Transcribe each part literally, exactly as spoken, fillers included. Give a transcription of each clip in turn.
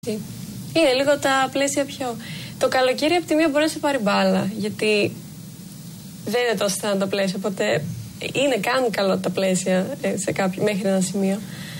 Είναι λίγο τα πλαίσια πιο. Το καλοκαίρι από τη μία μπορεί να σε πάρει μπάλα, γιατί δεν είναι τόσο στενά τα πλαίσια, οπότε είναι, κάνουν καλό τα πλαίσια σε κάποιο, μέχρι ένα σημείο.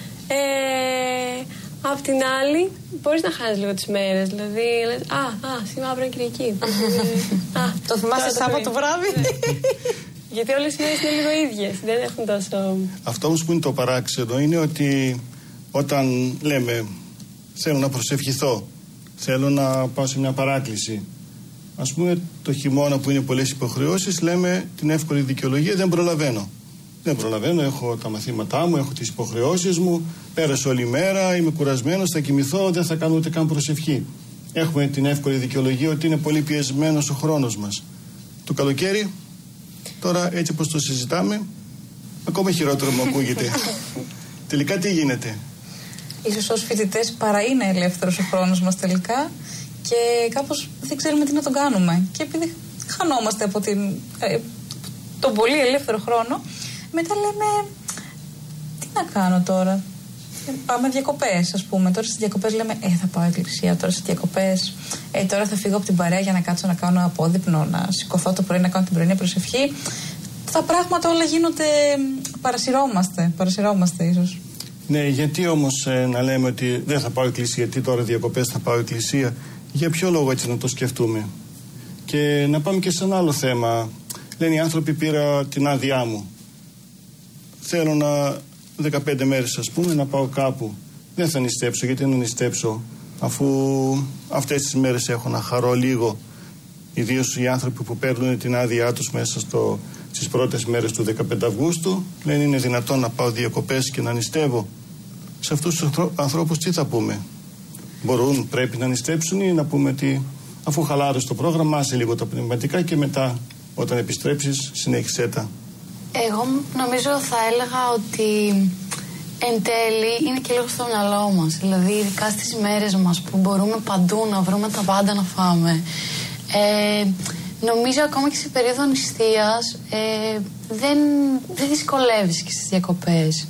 Ε, απ' την άλλη, μπορείς να χάνεις λίγο τις μέρες. Δηλαδή, λες, α, α, σήμερα αύριο είναι Κυριακή. α, το θυμάσαι Σάββατο βράδυ. Γιατί όλες οι μέρες είναι λίγο ίδιες, δεν έχουν τόσο. Αυτό όμως που είναι το παράξενο είναι ότι όταν λέμε θέλω να προσευχηθώ, θέλω να πάω σε μια παράκληση, ας πούμε το χειμώνα που είναι πολλές υποχρεώσεις, λέμε την εύκολη δικαιολογία, δεν προλαβαίνω. Δεν προλαβαίνω, έχω τα μαθήματά μου, έχω τις υποχρεώσεις μου, πέρασε όλη η μέρα, είμαι κουρασμένος, θα κοιμηθώ, δεν θα κάνω ούτε καν προσευχή. Έχουμε την εύκολη δικαιολογία ότι είναι πολύ πιεσμένος ο χρόνος μας. Το καλοκαίρι, τώρα έτσι όπως το συζητάμε, ακόμα χειρότερο μου ακούγεται. Τελικά τι γίνεται? Ίσως ως φοιτητές παρά είναι ελεύθερος ο χρόνος μας τελικά και κάπως δεν ξέρουμε τι να τον κάνουμε. Και επειδή χανόμαστε από την, ε, τον πολύ ελεύθερο χρόνο, μετά λέμε τι να κάνω τώρα. Ε, πάμε διακοπές, ας πούμε. Τώρα στις διακοπές λέμε ε, θα πάω εκκλησία. Τώρα στις διακοπές, ε, τώρα θα φύγω από την παρέα για να κάτσω να κάνω απόδειπνο, να σηκωθώ το πρωί να κάνω την πρωινή προσευχή. Τα πράγματα όλα γίνονται, παρασυρώμαστε, παρασυρώμαστε ίσως. Ναι, γιατί όμως ε, να λέμε ότι δεν θα πάω εκκλησία, γιατί τώρα διακοπές θα πάω εκκλησία, για ποιο λόγο έτσι να το σκεφτούμε? Και να πάμε και σε ένα άλλο θέμα. Λένε οι άνθρωποι, πήρα την άδειά μου. Θέλω να δεκαπέντε μέρες ας πούμε να πάω κάπου. Δεν θα νηστέψω, γιατί να νηστέψω αφού αυτές τις μέρες έχω να χαρώ λίγο. Ιδίως οι άνθρωποι που παίρνουν την άδειά τους μέσα στο, στις πρώτες μέρες του δεκαπέντε Αυγούστου, λένε είναι δυνατόν να πάω διακοπές και να νηστεύω? Σε αυτούς τους ανθρώπους τι θα πούμε? Μπορούν, πρέπει να νηστέψουν ή να πούμε ότι αφού χαλάρωσε το πρόγραμμα, άσε λίγο τα πνευματικά και μετά όταν επιστρέψεις συνέχισέ τα? Εγώ νομίζω θα έλεγα ότι εν τέλει είναι και λίγο στο μυαλό μας. Δηλαδή ειδικά στις μέρες μας που μπορούμε παντού να βρούμε τα πάντα να φάμε. Ε, νομίζω ακόμα και σε περίοδο νηστείας ε, δεν, δεν δυσκολεύεις και στις διακοπές.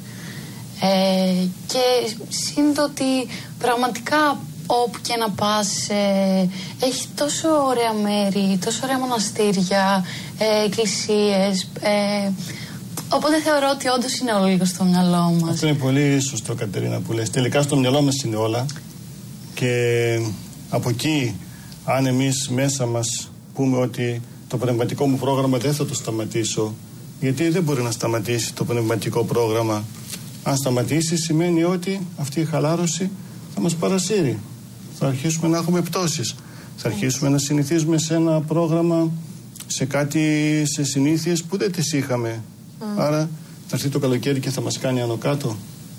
Ε, και σύν το ότι πραγματικά όπου και να πας ε, έχει τόσο ωραία μέρη, τόσο ωραία μοναστήρια, ε, εκκλησίες, ε, οπότε θεωρώ ότι όντως είναι όλο λίγο στο μυαλό μας. Αυτό είναι πολύ σωστό, Κατερίνα, που λες. Τελικά στο μυαλό μας είναι όλα και από εκεί αν εμείς μέσα μας πούμε ότι το πνευματικό μου πρόγραμμα δεν θα το σταματήσω, γιατί δεν μπορεί να σταματήσει το πνευματικό πρόγραμμα. Αν σταματήσει σημαίνει ότι αυτή η χαλάρωση θα μας παρασύρει. Θα αρχίσουμε να έχουμε πτώσεις. Θα αρχίσουμε να συνηθίζουμε σε ένα πρόγραμμα, σε κάτι, σε συνήθειες που δεν τις είχαμε. Mm. Άρα θα έρθει το καλοκαίρι και θα μας κάνει άνω κάτω.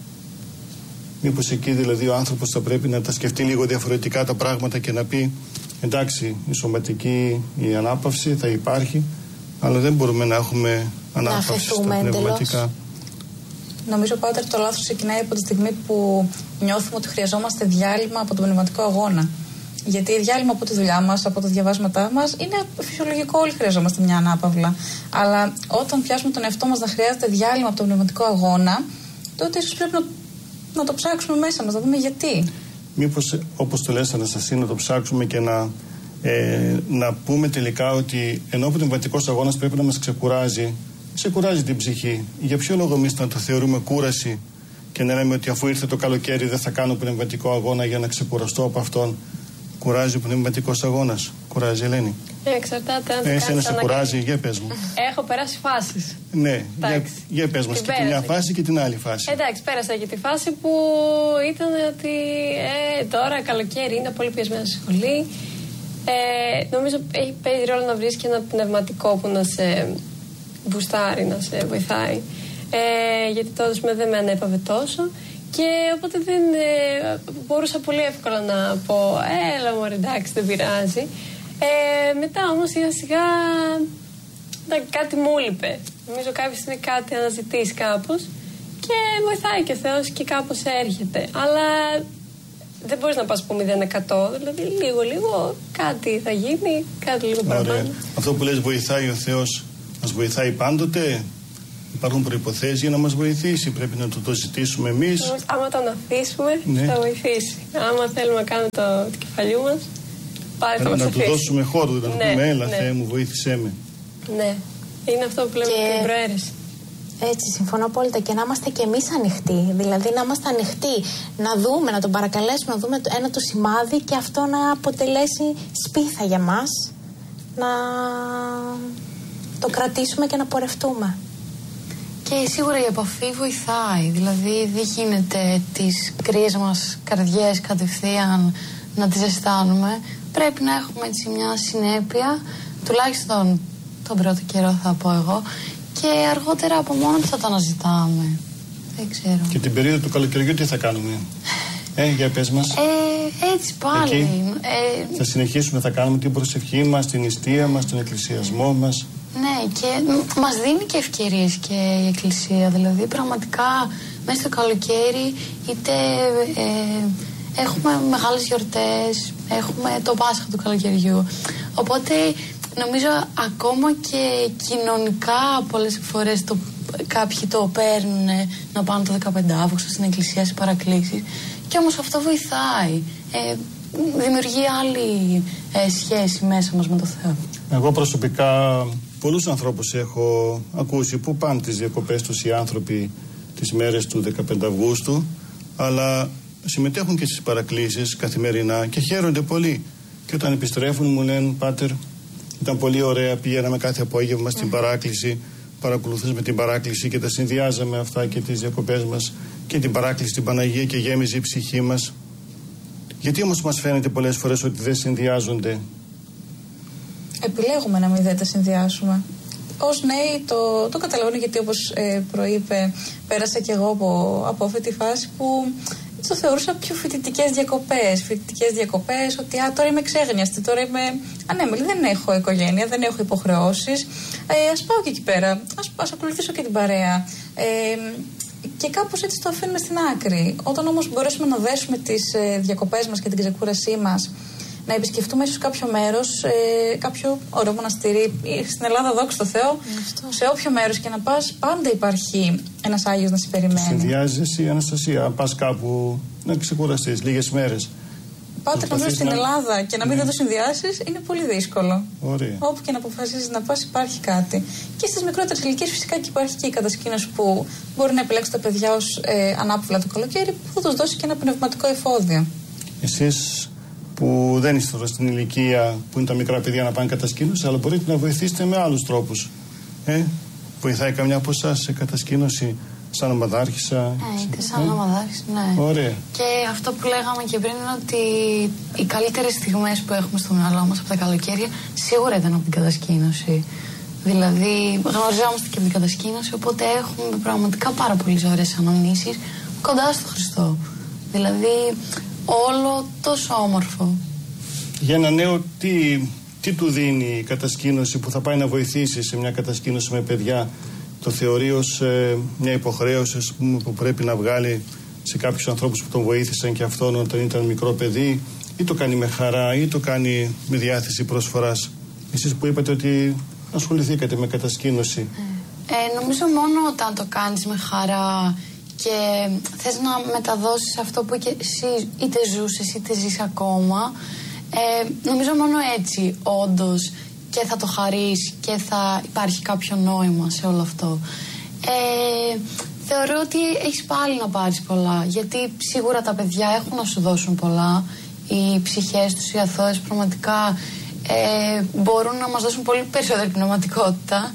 Μήπως εκεί δηλαδή ο άνθρωπος θα πρέπει να τα σκεφτεί λίγο διαφορετικά τα πράγματα και να πει εντάξει, η σωματική, η ανάπαυση θα υπάρχει, αλλά δεν μπορούμε να έχουμε ανάπαυση στα πνευματικά. Εντελώς. Νομίζω πάντα ότι το λάθος ξεκινάει από τη στιγμή που νιώθουμε ότι χρειαζόμαστε διάλειμμα από τον πνευματικό αγώνα. Γιατί διάλειμμα από τη δουλειά μας, από τα διαβάσματά μας, είναι φυσιολογικό, όλοι χρειαζόμαστε μια ανάπαυλα. Αλλά όταν πιάσουμε τον εαυτό μας να χρειάζεται διάλειμμα από τον πνευματικό αγώνα, τότε ίσως πρέπει να, να το ψάξουμε μέσα μας, να δούμε γιατί. Μήπως, όπως το λες, Αναστασία, να το ψάξουμε και να, ε, να πούμε τελικά ότι ενώ ο πνευματικός αγώνας πρέπει να μας ξεκουράζει, ξεκουράζει την ψυχή. Για ποιο λόγο εμείς να το θεωρούμε κούραση και να λέμε ότι αφού ήρθε το καλοκαίρι δεν θα κάνω πνευματικό αγώνα για να ξεκουραστώ από αυτόν? Κουράζει ο πνευματικός αγώνας? Κουράζει, Ελένη? Ε, εξαρτάται αν Εσύ να σε κουράζει, για πες μου. Έχω περάσει φάσεις. Ναι, για, για πες μας και τη μια φάση και την άλλη φάση. Εντάξει, πέρασα και τη φάση που ήταν ότι ε, τώρα καλοκαίρι είναι πολύ πιεσμένο στη σχολή. Ε, νομίζω έχει παίζει ρόλο να βρεις και ένα πνευματικό που να σε μπουστάρει, να σε βοηθάει. Ε, γιατί τότε δεν με ανέπαβε τόσο. Και οπότε δεν ε, μπορούσα πολύ εύκολα να πω έλα μωρέ, εντάξει, δεν πειράζει. Ε, μετά όμως σιγά σιγά κάτι μου έλειπε. Νομίζω κάποια στιγμή κάτι αναζητείς κάπως και βοηθάει και ο Θεός και κάπως έρχεται. Αλλά δεν μπορείς να πας από μηδέν εκατό, δηλαδή λίγο λίγο κάτι θα γίνει, κάτι λίγο παραπάνω. Αυτό που λες βοηθάει ο Θεός, μας βοηθάει πάντοτε? υπάρχουν προϋποθέσεις για να μας βοηθήσει. Πρέπει να το, το ζητήσουμε εμείς. Όμως, άμα τον αφήσουμε, ναι, θα βοηθήσει. Άμα θέλουμε να κάνουμε το, το κεφαλιού μας, πάλι θα μας να αφήσει. του δώσουμε χώρο, να του ναι, πούμε, έλα, ναι. Θεέ μου, βοήθησέ με. Ναι, είναι αυτό που λέμε και... την προαίρεση. Έτσι, συμφωνώ απόλυτα. Και να είμαστε κι εμείς ανοιχτοί. Δηλαδή, να είμαστε ανοιχτοί, να δούμε, να τον παρακαλέσουμε, να δούμε ένα το σημάδι και αυτό να αποτελέσει σπίθα για μας. Να το κρατήσουμε και να πορευτούμε. Και σίγουρα η επαφή βοηθάει. Δηλαδή, δεν γίνεται τις κρύες μας καρδιές κατευθείαν να τις αισθάνουμε. Πρέπει να έχουμε έτσι μια συνέπεια, τουλάχιστον τον πρώτο καιρό θα πω εγώ, και αργότερα από μόνο θα το αναζητάμε. Δεν ξέρω. Και την περίοδο του καλοκαιριού τι θα κάνουμε? Ε, για πες μας. Ε, έτσι πάλι. Ε, θα συνεχίσουμε, θα κάνουμε την προσευχή μας, την νηστεία μας, τον εκκλησιασμό μας. Ναι, και μας δίνει και ευκαιρίες και η Εκκλησία. Δηλαδή, πραγματικά, μέσα στο καλοκαίρι, είτε ε, έχουμε μεγάλες γιορτές, έχουμε το Πάσχα του καλοκαιριού. Οπότε, νομίζω ακόμα και κοινωνικά πολλές φορές το, κάποιοι το παίρνουν να πάνε το δεκαπέντε Αυγούστου στην Εκκλησία σε παρακλήσεις. Και όμως αυτό βοηθάει. Ε, δημιουργεί άλλη ε, σχέση μέσα μας με το Θεό. Εγώ προσωπικά πολλούς ανθρώπους έχω ακούσει που πάνε τις διακοπές τους οι άνθρωποι τις μέρες του δεκαπέντε Αυγούστου, αλλά συμμετέχουν και στις παρακλήσεις καθημερινά και χαίρονται πολύ. Και όταν επιστρέφουν μου λένε, Πάτερ, ήταν πολύ ωραία, πηγαίναμε κάθε απόγευμα στην παράκληση, παρακολουθούσαμε την παράκληση και τα συνδυάζαμε αυτά και τις διακοπές μας και την παράκληση στην Παναγία και γέμιζε η ψυχή μας. Γιατί όμως μας φαίνεται πολλές φορές ότι δεν συνδυάζονται? Επιλέγουμε να μην δεν τα συνδυάσουμε. Ως νέοι το, το καταλαβαίνω, γιατί όπως ε, προείπε, πέρασα κι εγώ από, από αυτή τη φάση που το θεωρούσα πιο φοιτητικές διακοπές. Φοιτητικές διακοπές, ότι α, τώρα είμαι ξέγνιαστη, τώρα είμαι ανέμελη, δεν έχω οικογένεια, δεν έχω υποχρεώσεις. Ε, ας πάω και εκεί πέρα, ας, ας ακολουθήσω και την παρέα. Ε, και κάπως έτσι το αφήνουμε στην άκρη. Όταν όμως μπορέσουμε να δέσουμε τις ε, διακοπές μας και την ξεκούρασή μας, να επισκεφτούμε ίσως κάποιο μέρος, ε, κάποιο ωραίο μοναστήρι. Στην Ελλάδα, δόξα τω Θεώ, σε όποιο μέρος και να πας, πάντα υπάρχει ένας Άγιος να σε περιμένει. Συνδυάζεσαι, Αναστασία, πας κάπου να ξεκουραστείς λίγες μέρες. Πάτε να βρεις στην να... Ελλάδα και να μην ναι. το συνδυάσεις είναι πολύ δύσκολο. Ωραία. Όπου και να αποφασίσεις να πας, υπάρχει κάτι. Και στις μικρότερες ηλικίες φυσικά και υπάρχει και η κατασκήνωση που μπορεί να επιλέξει τα παιδιά ως ε, ανάπαυλα το καλοκαίρι, που θα τους δώσει και ένα πνευματικό εφόδιο. Εσείς που δεν είστε τώρα στην ηλικία που είναι τα μικρά παιδιά να πάνε κατασκήνωση, αλλά μπορείτε να βοηθήσετε με άλλους τρόπους. Ε, βοηθάει καμιά από εσάς σε κατασκήνωση, σαν ομαδάρχησα? Ναι, είτε σαν ε? ομαδάρχησα, ναι. Ωραία. Και αυτό που λέγαμε και πριν είναι ότι οι καλύτερες στιγμές που έχουμε στο μυαλό μας από τα καλοκαίρια σίγουρα ήταν από την κατασκήνωση. Δηλαδή, γνωριζόμαστε και από την κατασκήνωση, οπότε έχουμε πραγματικά πάρα πολύ ωραίες αναμνήσεις κοντά στο Χριστό. Δηλαδή, όλο τόσο όμορφο. Για ένα νέο, τι, τι του δίνει η κατασκήνωση που θα πάει να βοηθήσει σε μια κατασκήνωση με παιδιά? Το θεωρεί ως ε, μια υποχρέωση, ας πούμε, που πρέπει να βγάλει σε κάποιους ανθρώπους που τον βοήθησαν και αυτόν όταν ήταν μικρό παιδί, ή το κάνει με χαρά ή το κάνει με διάθεση προσφοράς? Εσείς που είπατε ότι ασχοληθήκατε με κατασκήνωση. Ε, νομίζω μόνο όταν το κάνεις με χαρά και θες να μεταδώσεις αυτό που και εσύ είτε ζούσες είτε ζεις ακόμα, ε, νομίζω μόνο έτσι όντως και θα το χαρείς και θα υπάρχει κάποιο νόημα σε όλο αυτό. Ε, θεωρώ ότι έχεις πάλι να πάρεις πολλά, γιατί σίγουρα τα παιδιά έχουν να σου δώσουν πολλά. Οι ψυχές τους, οι αθώες πραγματικά ε, μπορούν να μας δώσουν πολύ περισσότερη πνευματικότητα,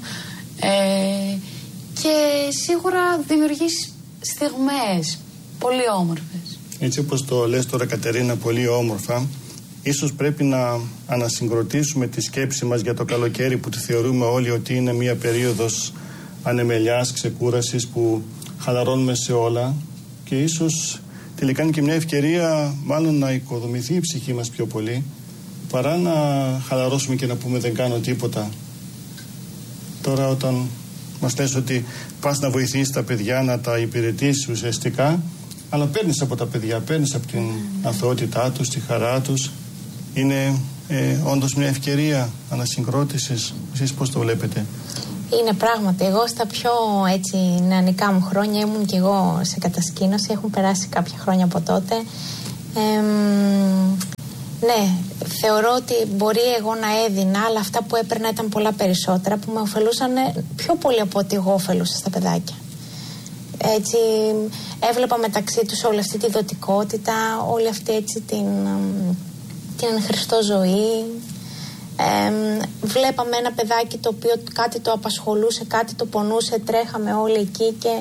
ε, και σίγουρα δημιουργείς στιγμές πολύ όμορφες. Έτσι όπως το λες τώρα, Κατερίνα, πολύ όμορφα, ίσως πρέπει να ανασυγκροτήσουμε τη σκέψη μας για το καλοκαίρι, που τη θεωρούμε όλοι ότι είναι μια περίοδος ανεμελιάς, ξεκούρασης, που χαλαρώνουμε σε όλα, και ίσως τελικά είναι και μια ευκαιρία μάλλον να οικοδομηθεί η ψυχή μας πιο πολύ, παρά να χαλαρώσουμε και να πούμε δεν κάνω τίποτα. Τώρα όταν μας λες ότι πας να βοηθήσεις τα παιδιά, να τα υπηρετήσεις ουσιαστικά, αλλά παίρνεις από τα παιδιά, παίρνεις από την αθωότητά τους, τη χαρά τους, είναι ε, όντως μια ευκαιρία ανασυγκρότησης. Εσείς πώς το βλέπετε? Είναι πράγματι. Εγώ στα πιο έτσι νεανικά μου χρόνια ήμουν και εγώ σε κατασκήνωση. Έχουν περάσει κάποια χρόνια από τότε. Ε, ναι, θεωρώ ότι μπορεί εγώ να έδινα, αλλά αυτά που έπαιρνα ήταν πολλά περισσότερα, που με ωφελούσαν πιο πολύ από ό,τι εγώ ωφελούσα στα παιδάκια. Έτσι, έβλεπα μεταξύ τους όλη αυτή τη δοτικότητα, όλη αυτή έτσι την, την χριστό ζωή. Ε, βλέπαμε ένα παιδάκι το οποίο κάτι το απασχολούσε, κάτι το πονούσε, τρέχαμε όλοι εκεί και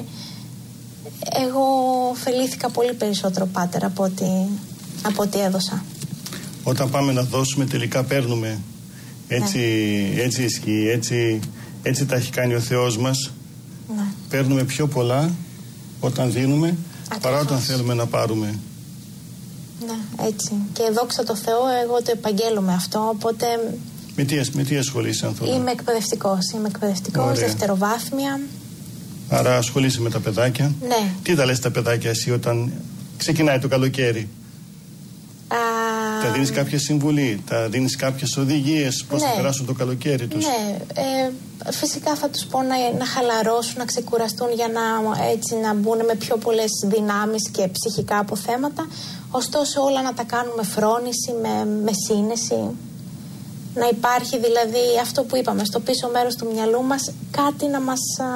εγώ ωφελήθηκα πολύ περισσότερο, πάτερ, από ό,τι, από ό,τι έδωσα. Όταν πάμε να δώσουμε, τελικά παίρνουμε. Έτσι, ναι. έτσι ισχύει, έτσι, έτσι τα έχει κάνει ο Θεός μας. Ναι. Παίρνουμε πιο πολλά όταν δίνουμε, ακριβώς, παρά όταν θέλουμε να πάρουμε. Ναι, έτσι. Και δόξα τω Θεώ, εγώ το επαγγέλλομαι αυτό, οπότε... Με τι, με τι ασχολείσαι, Ανθώνα? Είμαι εκπαιδευτικός, είμαι εκπαιδευτικός, δευτεροβάθμια. Άρα ασχολείσαι με τα παιδάκια. Ναι. Τι τα λες τα παιδάκια εσύ όταν ξεκινάει το καλοκαίρι? Α... Τα δίνεις κάποια συμβουλή, τα δίνεις κάποιες οδηγίες πώς ναι. θα περάσουν το καλοκαίρι τους? Ναι, ε, φυσικά θα τους πω να, να χαλαρώσουν, να ξεκουραστούν για να, έτσι, να μπουν με πιο πολλές δυνάμεις και ψυχικά αποθέματα. Ωστόσο όλα να τα κάνουμε φρόνηση, με, με σύνεση. Να υπάρχει δηλαδή αυτό που είπαμε, στο πίσω μέρος του μυαλού μας κάτι να μας α,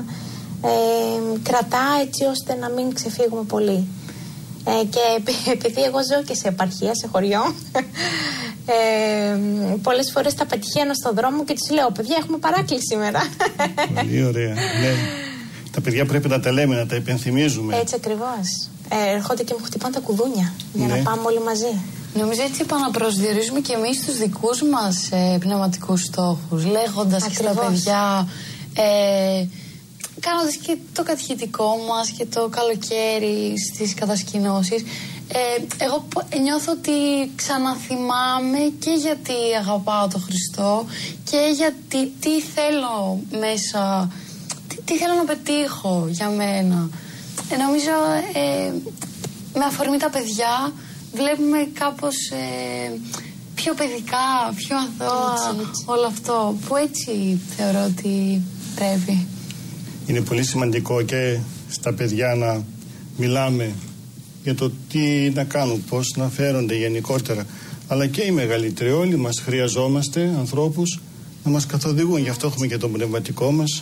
ε, κρατά, έτσι ώστε να μην ξεφύγουμε πολύ. Ε, και επειδή εγώ ζω και σε επαρχία, σε χωριό, ε, πολλές φορές τα πετυχαίνω στον δρόμο και τους λέω: παιδιά, έχουμε παράκληση σήμερα. Πολύ ωραία. Ναι. Τα παιδιά πρέπει να τα λέμε, να τα υπενθυμίζουμε. Έτσι ακριβώς. Ε, έρχονται και μου χτυπάνε τα κουδούνια για ναι. να πάμε όλοι μαζί. Νομίζω έτσι επαναπροσδιορίζουμε και εμείς τους δικούς μας ε, πνευματικούς στόχους, λέγοντας και στα παιδιά, ε, κάνοντας και το κατηχητικό μας και το καλοκαίρι στις κατασκηνώσεις. Ε, εγώ νιώθω ότι ξαναθυμάμαι και γιατί αγαπάω τον Χριστό και γιατί τι θέλω μέσα, τι, τι θέλω να πετύχω για μένα. Ε, νομίζω ε, με αφορμή τα παιδιά βλέπουμε κάπως ε, πιο παιδικά, πιο αθώα έτσι, έτσι. όλο αυτό που έτσι θεωρώ ότι πρέπει. Είναι πολύ σημαντικό και στα παιδιά να μιλάμε για το τι να κάνουν, πώς να φέρονται γενικότερα. Αλλά και οι μεγαλύτεροι, όλοι μας χρειαζόμαστε ανθρώπους να μας καθοδηγούν. Γι' αυτό έχουμε και τον πνευματικό μας,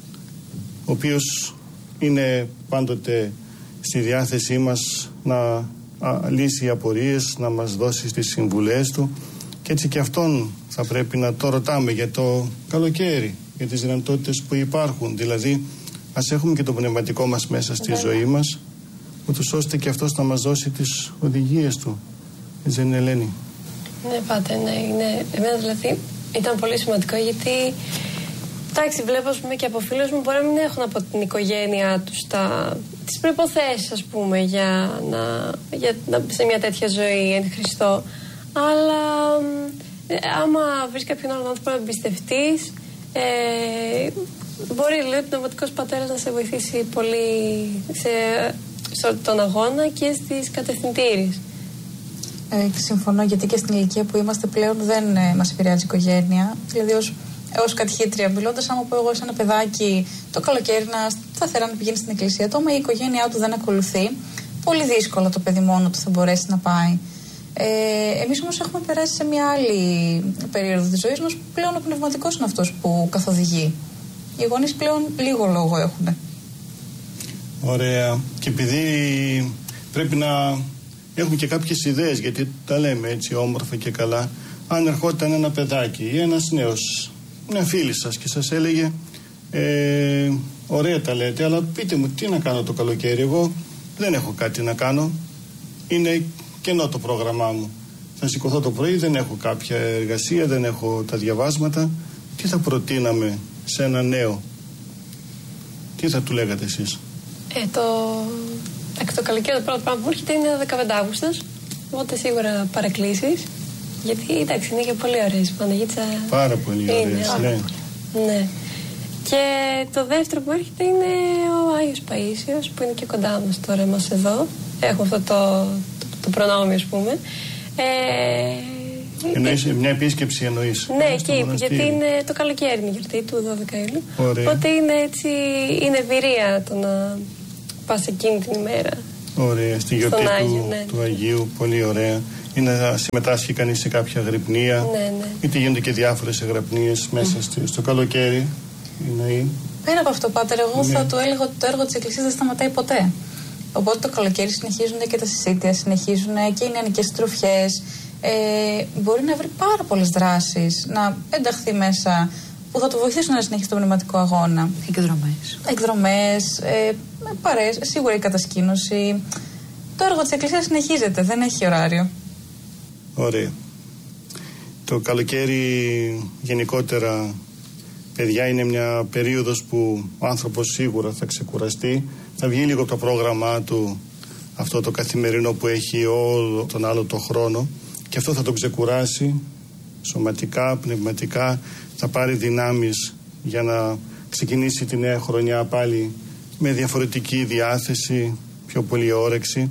ο οποίος είναι πάντοτε στη διάθεσή μας να α, λύσει απορίες, να μας δώσει τις συμβουλές του. Και έτσι και αυτόν θα πρέπει να το ρωτάμε για το καλοκαίρι, για τις δυνατότητες που υπάρχουν. Δηλαδή, ας έχουμε και το πνευματικό μας μέσα στη Βέβαια. ζωή μας, ούτως ώστε και αυτός να μας δώσει τις οδηγίες του. Έτσι δεν είναι, Ελένη? Ναι, πάτε, ναι, είναι. Εμένα δηλαδή ήταν πολύ σημαντικό, γιατί εντάξει, βλέπω ας πούμε, και από φίλους μου μπορεί να μην έχουν από την οικογένειά τους τα, τις προϋποθέσεις, ας πούμε, για να, για να σε μια τέτοια ζωή εν Χριστώ. Αλλά ε, άμα βρεις κάποιον άλλον άνθρωπο να εμπιστευτείς, ε, μπορεί λέει, ο πνευματικός πατέρας να σε βοηθήσει πολύ σε, σε τον αγώνα και στις κατευθυντήριες. Ε, συμφωνώ, γιατί και στην ηλικία που είμαστε πλέον δεν ε, μας επηρεάζει η οικογένεια. Δηλαδή, ως, ως κατηχήτρια μιλώντας, άμα πω εγώ σε ένα παιδάκι το καλοκαίρι να σταθερά να πηγαίνει στην εκκλησία του, άμα η οικογένειά του δεν ακολουθεί, πολύ δύσκολα το παιδί μόνο του θα μπορέσει να πάει. Ε, εμείς όμως έχουμε περάσει σε μια άλλη περίοδο της ζωής μας, που πλέον ο πνευματικός είναι αυτός που καθοδηγεί. Οι γονείς πλέον λίγο λόγο έχουν. Ωραία. Και επειδή πρέπει να έχουμε και κάποιες ιδέες, γιατί τα λέμε έτσι όμορφα και καλά, αν ερχόταν ένα παιδάκι ή ένας νέος, μια φίλη σας και σας έλεγε ε, ωραία τα λέτε, αλλά πείτε μου τι να κάνω το καλοκαίρι, εγώ δεν έχω κάτι να κάνω, είναι κενό το πρόγραμμά μου, θα σηκωθώ το πρωί, δεν έχω κάποια εργασία, δεν έχω τα διαβάσματα, τι θα προτείναμε σε ένα νέο, τι θα του λέγατε εσείς? Ε, το, το καλοκαίρι το πρώτο πράγμα που έρχεται είναι ο δεκαπέντε Αυγούστος, οπότε σίγουρα παρακλήσεις, γιατί εντάξει είναι και πολύ ωραίες, Παναγίτσα. Πάρα πολύ ωραίες, ναι. ναι. Και το δεύτερο που έρχεται είναι ο Άγιος Παΐσιος, που είναι και κοντά μας τώρα, μας εδώ, έχουμε αυτό το, το, το προνόμιο, ας πούμε. Ε, Εννοείς, μια επίσκεψη εννοείς? Ναι, εκεί, γιατί είναι το καλοκαίρι, είναι η γιορτή του δώδεκα Ιουλίου. Οπότε είναι έτσι, είναι εμπειρία το να πας εκείνη την ημέρα. Ωραία, στη γιορτή του, Άγιο, ναι. του Αγίου, πολύ ωραία. Είναι να συμμετάσχει κανείς σε κάποια αγρυπνία, ναι, ναι. είτε γίνονται και διάφορες αγρυπνίες μέσα mm. στο καλοκαίρι. Είναι... Πέρα από αυτό, Πάτερ, εγώ ναι. θα του έλεγα ότι το έργο της Εκκλησίας δεν σταματάει ποτέ. Οπότε το καλοκαίρι συνεχίζουν και τα συσίτια, συνεχίζουν και οι νεανικές συντροφιές. Ε, μπορεί να βρει πάρα πολλές δράσεις, να ενταχθεί μέσα που θα του βοηθήσουν να συνεχίσει τον πνευματικό αγώνα. Εκδρομές. Εκδρομές, ε, παρέες, σίγουρα η κατασκήνωση. Το έργο της Εκκλησίας συνεχίζεται, δεν έχει ωράριο. Ωραία. Το καλοκαίρι γενικότερα, παιδιά, είναι μια περίοδος που ο άνθρωπος σίγουρα θα ξεκουραστεί. Θα βγει λίγο από το πρόγραμμά του αυτό το καθημερινό που έχει όλο τον άλλο το χρόνο και αυτό θα τον ξεκουράσει σωματικά, πνευματικά, θα πάρει δυνάμεις για να ξεκινήσει τη νέα χρονιά πάλι με διαφορετική διάθεση, πιο πολύ όρεξη.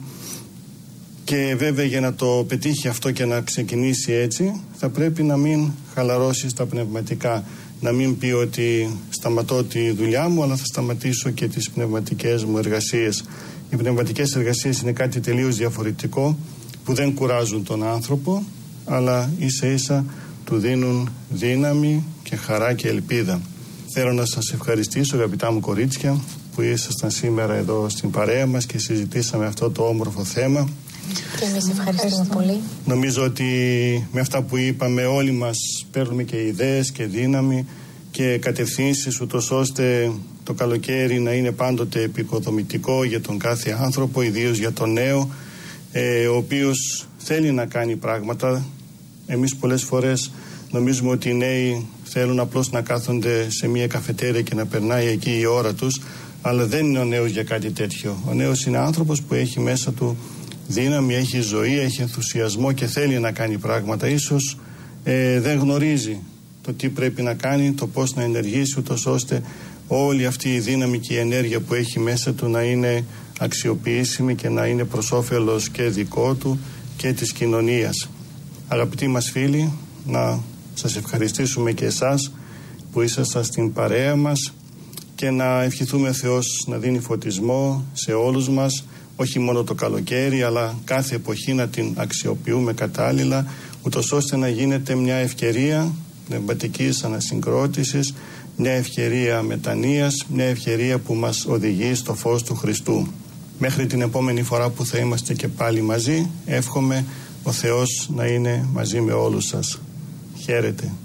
Και βέβαια για να το πετύχει αυτό και να ξεκινήσει έτσι θα πρέπει να μην χαλαρώσει στα πνευματικά, να μην πει ότι σταματώ τη δουλειά μου αλλά θα σταματήσω και τις πνευματικές μου εργασίες. Οι πνευματικές εργασίες είναι κάτι τελείως διαφορετικό που δεν κουράζουν τον άνθρωπο αλλά ίσα ίσα του δίνουν δύναμη και χαρά και ελπίδα. Θέλω να σας ευχαριστήσω, αγαπητά μου κορίτσια, που ήσασταν σήμερα εδώ στην παρέα μας και συζητήσαμε αυτό το όμορφο θέμα. Και εμείς ευχαριστούμε πολύ. Νομίζω ότι με αυτά που είπαμε όλοι μας παίρνουμε και ιδέες και δύναμη και κατευθύνσεις ούτως ώστε το καλοκαίρι να είναι πάντοτε επικοδομητικό για τον κάθε άνθρωπο, ιδίως για τον νέο, ε, ο οποίος θέλει να κάνει πράγματα. Εμείς πολλές φορές νομίζουμε ότι οι νέοι θέλουν απλώς να κάθονται σε μια καφετέρια και να περνάει εκεί η ώρα τους, αλλά δεν είναι ο νέος για κάτι τέτοιο. Ο νέος είναι άνθρωπος που έχει μέσα του δύναμη, έχει ζωή, έχει ενθουσιασμό και θέλει να κάνει πράγματα. Ίσως ε, δεν γνωρίζει το τι πρέπει να κάνει, το πώς να ενεργήσει, ούτως ώστε όλη αυτή η δύναμη και η ενέργεια που έχει μέσα του να είναι αξιοποιήσιμη και να είναι προς όφελος και δικό του και της κοινωνίας. Αγαπητοί μας φίλοι, να σας ευχαριστήσουμε και εσάς που ήσασταν στην παρέα μας και να ευχηθούμε ο Θεός να δίνει φωτισμό σε όλους μας, όχι μόνο το καλοκαίρι αλλά κάθε εποχή να την αξιοποιούμε κατάλληλα, ούτως ώστε να γίνεται μια ευκαιρία πνευματικής ανασυγκρότησης, μια ευκαιρία μετανοίας, μια ευκαιρία που μας οδηγεί στο φως του Χριστού. Μέχρι την επόμενη φορά που θα είμαστε και πάλι μαζί, εύχομαι ο Θεός να είναι μαζί με όλους σας. Χαίρετε.